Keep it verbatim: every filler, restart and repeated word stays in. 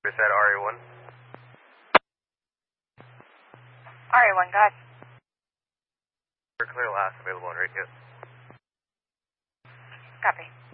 Is that R A one? R A one, go ahead. Clear last available on radio. Copy.